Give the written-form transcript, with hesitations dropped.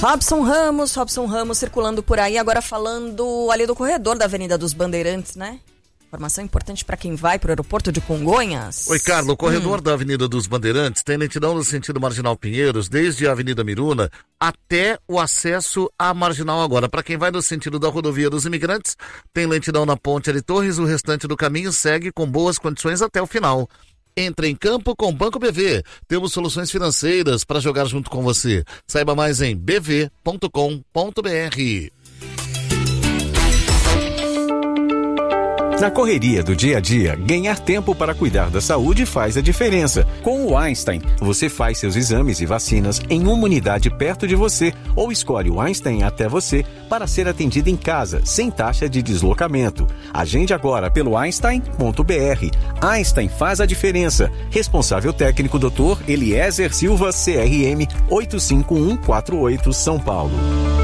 Robson Ramos circulando por aí, agora falando ali do corredor da Avenida dos Bandeirantes, né? Informação importante para quem vai para o aeroporto de Congonhas. Oi, Carlos, o corredor da Avenida dos Bandeirantes tem lentidão no sentido Marginal Pinheiros, desde a Avenida Miruna até o acesso à Marginal agora. Para quem vai no sentido da Rodovia dos Imigrantes, tem lentidão na Ponte L. Torres, o restante do caminho segue com boas condições até o final. Entre em campo com o Banco BV. Temos soluções financeiras para jogar junto com você. Saiba mais em bv.com.br. Na correria do dia a dia, ganhar tempo para cuidar da saúde faz a diferença. Com o Einstein, você faz seus exames e vacinas em uma unidade perto de você ou escolhe o Einstein até você para ser atendido em casa, sem taxa de deslocamento. Agende agora pelo einstein.br. Einstein faz a diferença. Responsável técnico Dr. Eliezer Silva, CRM 85148, São Paulo.